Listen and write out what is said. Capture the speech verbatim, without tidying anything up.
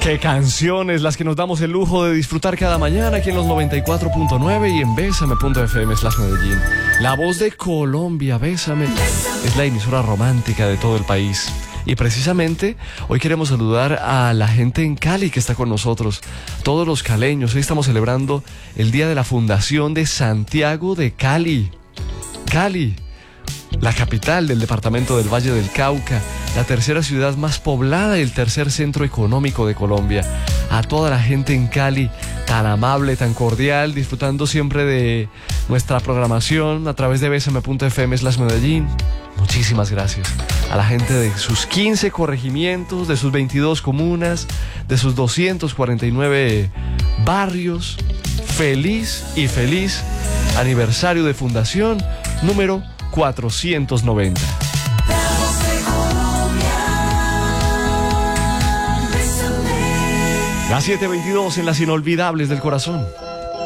Qué canciones las que nos damos el lujo de disfrutar cada mañana aquí en los noventa y cuatro punto nueve y en Bésame punto f m slash Medellín. La voz de Colombia, Bésame, es la emisora romántica de todo el país. Y precisamente hoy queremos saludar a la gente en Cali que está con nosotros, todos los caleños. Hoy estamos celebrando el día de la fundación de Santiago de Cali. Cali, la capital del departamento del Valle del Cauca, la tercera ciudad más poblada y el tercer centro económico de Colombia. A toda la gente en Cali, tan amable, tan cordial, disfrutando siempre de nuestra programación a través de Bésame punto f m slash Medellín. Muchísimas gracias a la gente de sus quince corregimientos, de sus veintidós comunas, de sus doscientos cuarenta y nueve barrios. Feliz y feliz aniversario de fundación número cuatrocientos noventa. Las siete veintidós en las inolvidables del corazón.